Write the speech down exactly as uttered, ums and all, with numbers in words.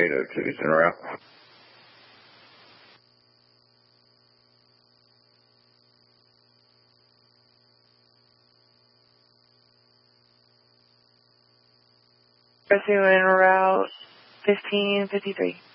eight oh two is en route. Rescue en route fifteen fifty-three.